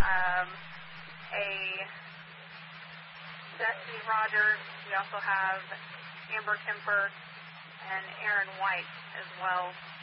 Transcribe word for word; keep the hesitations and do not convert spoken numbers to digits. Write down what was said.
um, a Destiny Rogers. We also have Amber Kemper and Aaron White as well.